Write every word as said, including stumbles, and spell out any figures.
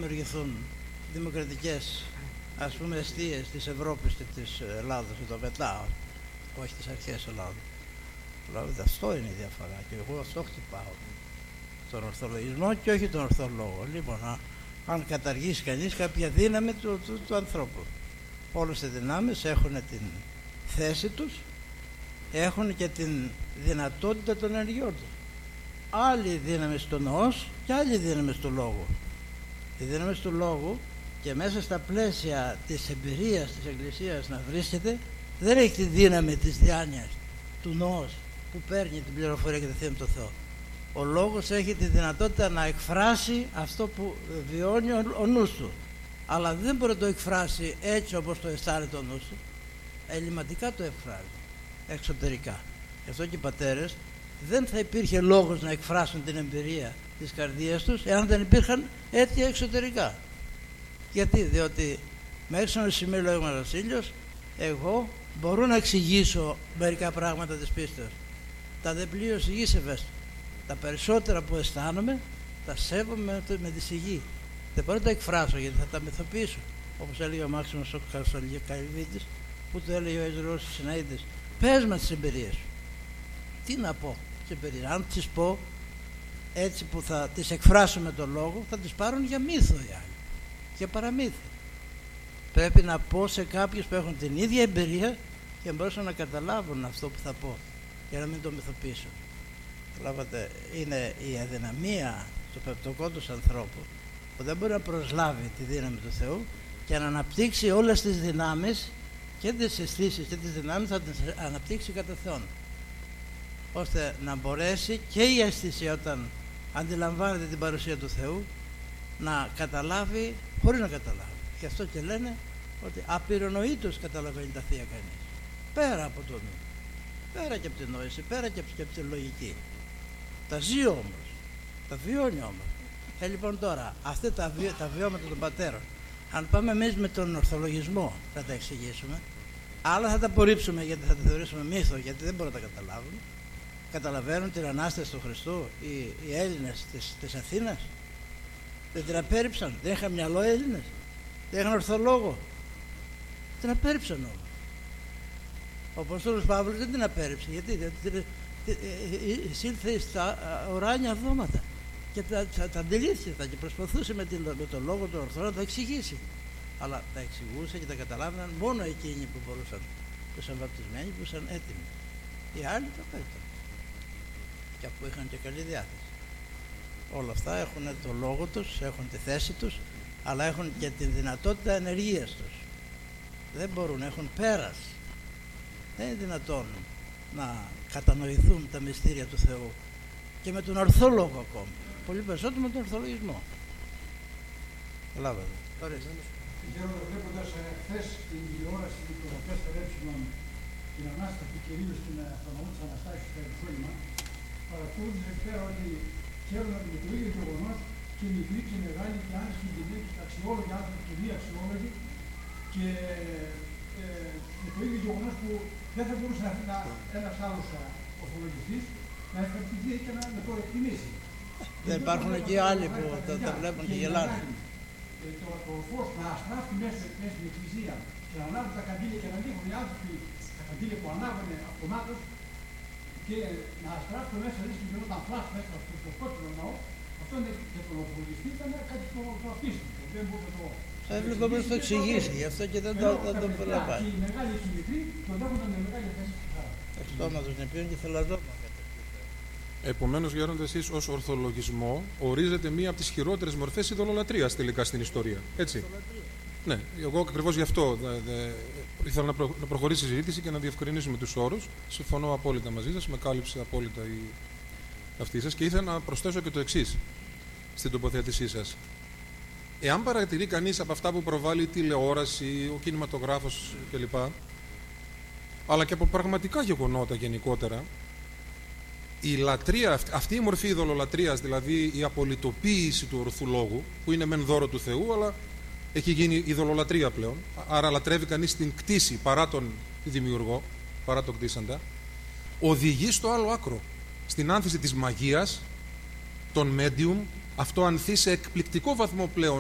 δημιουργηθούν δημοκρατικές, ας πούμε, αιστείες της Ευρώπης και της Ελλάδος εδώ μετά, όχι τις αρχές Ελλάδος. Δηλαδή αυτό είναι η διαφορά και εγώ αυτό χτυπάω, τον ορθολογισμό και όχι τον ορθό λόγο. Λοιπόν, αν καταργήσει κανείς κάποια δύναμη του, του, του ανθρώπου, όλες οι δυνάμεις έχουν την θέση τους, έχουν και την δυνατότητα των ενεργειών τους. Άλλη δύναμη στο νοός και άλλη δύναμη του λόγου. Η δύναμη του λόγου και μέσα στα πλαίσια της εμπειρίας της Εκκλησίας να βρίσκεται, δεν έχει τη δύναμη της διάνοιας του νοός που παίρνει την πληροφορία και κατευθείαν το Θεό. Ο λόγος έχει τη δυνατότητα να εκφράσει αυτό που βιώνει ο, ο νους του, αλλά δεν μπορεί να το εκφράσει έτσι όπως το αισθάνεται ο νους του. Ελληματικά το εκφράζει, εξωτερικά. Γι' αυτό και οι πατέρες δεν θα υπήρχε λόγος να εκφράσουν την εμπειρία της καρδίας τους εάν δεν υπήρχαν αίτια εξωτερικά. Γιατί, διότι μέχρι ένα σημείο, λέγουμε ο Βασίλειος, εγώ μπορώ να εξηγήσω μερικά πράγματα της πίστεως. Τα δε πλοίο σιγής ευαίσθητο. Τα περισσότερα που αισθάνομαι τα σέβομαι με τη σιγή. Δεν μπορώ να τα εκφράσω γιατί θα τα μυθοποιήσω. Όπως έλεγε ο Μάξιμος ο Καλβίτης, που του έλεγε ο Ισραήλος στους Συναΐτες, πες μας τις εμπειρίες σου. Τι να πω τις εμπειρίες? Αν τις πω έτσι που θα τις εκφράσω με τον λόγο, θα τις πάρουν για μύθο οι άλλοι, για παραμύθι. Πρέπει να πω σε κάποιους που έχουν την ίδια εμπειρία και να μπορέσουν να καταλάβουν αυτό που θα πω, για να μην το μυθοποιήσω. Καταλάβατε, είναι η αδυναμία του πεπτοκόντους ανθρώπου που δεν μπορεί να προσλάβει τη δύναμη του Θεού και να αναπτύξει όλες τις δυνάμεις, και τις αισθήσεις και τις δυνάμεις θα τις αναπτύξει κατά Θεόν, ώστε να μπορέσει και η αίσθηση όταν αντιλαμβάνεται την παρουσία του Θεού να καταλάβει χωρίς να καταλάβει. Γι' αυτό και λένε ότι απειρονοήτως καταλαβαίνει τα θεία κανείς, πέρα από το νου, πέρα και από την νόηση, πέρα και από την λογική. Τα ζει όμως, τα βιώνει όμως. Ε, λοιπόν τώρα, αυτά τα, βι... τα βιώματα των πατέρων, αν πάμε εμείς με τον ορθολογισμό θα τα εξηγήσουμε, άλλα θα τα απορρίψουμε γιατί θα τα θεωρήσουμε μύθο, γιατί δεν μπορούμε να τα καταλάβουμε. Καταλαβαίνουν την Ανάσταση του Χριστού οι, οι Έλληνες της, της Αθήνας? Δεν την απέρριψαν? Δεν είχαν μυαλό Έλληνες? Δεν είχαν ορθό λόγο? Την απέρριψαν όμως. Ο Απόστολος Παύλος δεν την απέρριψε. Γιατί? Γιατί εισήλθε στα ουράνια δώματα και τα, τα, τα αντιλήφθηκε και προσπαθούσε με, την, με τον λόγο του ορθό να τα εξηγήσει. Αλλά τα εξηγούσε και τα καταλάβαιναν μόνο εκείνοι που μπορούσαν, που ήσαν βαπτισμένοι, που ήσαν έτοιμοι. Οι άλλοι τα πέταν. Και που είχαν και καλή διάθεση. Όλα αυτά έχουν το λόγο τους, έχουν τη θέση τους, αλλά έχουν και τη δυνατότητα ενεργείας τους. Δεν μπορούν, έχουν πέρας. Δεν είναι δυνατόν να κατανοηθούν τα μυστήρια του Θεού και με τον ορθό λόγο ακόμη. Πολύ περισσότερο με τον ορθολογισμό. Λάβατε. Γέροντα, βλέποντας χθες την τηλεόραση του τέσσερα ε την Ανάσταση και κυρίως την αυτονομία της Αναστάσεως στο Ιερουσάλημα, παρακολούθησε εκεί πέρα ότι ξέρουν ότι με το ίδιο γεγονός και μικροί και μεγάλοι και άνοιξαν και γυναίκες, αξιόλογοι άνθρωποι και μη αξιόλογοι, και ε, με το ίδιο γεγονός που δεν θα μπορούσε να, ένας άλλος ορθολογιστής να ευχαριστηθεί και να, να το εκτιμήσει. Δεν υπάρχουν και άλλοι που τα, τα βλέπουν και γελάνε. Το, το φως να αστράφει μέσα, μέσα στην εκκλησία και να ανάβουν τα καντήλια και να δείχνουν οι άνθρωποι τα καντήλια που ανάβανε από τον άκρος και να αστράφουν μέσα και γινόταν φλάς μέσα στο κόκκινο ναό, αυτό είναι για τον ορθολογιστή ήταν κάτι το, το απίστευτο. Δεν μπορεί να το... Θα έπρεπε να το εξηγήσει, γι' αυτό και δεν το, το προλαμβάνει. Και οι μεγάλοι και οι μικροί τον δέχονταν με μεγάλη θέση του χάρη. Εξτόματος νηπίων και θελαζόματα. Επομένως, Γέροντα, εσείς ως ορθολογισμό ορίζετε μία από τις χειρότερες μορφές ειδωλολατρίας τελικά στην ιστορία. Έτσι. Ναι, εγώ ακριβώς γι' αυτό δε, δε, ήθελα να, προ, να προχωρήσει η συζήτηση και να διευκρινίσουμε τους όρους. Συμφωνώ απόλυτα μαζί σας, με κάλυψε απόλυτα η, αυτή σας και ήθελα να προσθέσω και το εξής στην τοποθέτησή σας. Εάν παρατηρεί κανείς από αυτά που προβάλλει η τηλεόραση, ο κινηματογράφος κλπ., αλλά και από πραγματικά γεγονότα γενικότερα, η λατρεία, αυτή η μορφή ειδωλολατρίας, δηλαδή η απολυτοποίηση του ορθού λόγου, που είναι μεν δώρο του Θεού, αλλά έχει γίνει ειδωλολατρία πλέον, άρα λατρεύει κανείς την κτήση παρά τον δημιουργό, παρά τον κτήσαντα, οδηγεί στο άλλο άκρο, στην άνθηση της μαγείας, των medium. Αυτό ανθεί σε εκπληκτικό βαθμό πλέον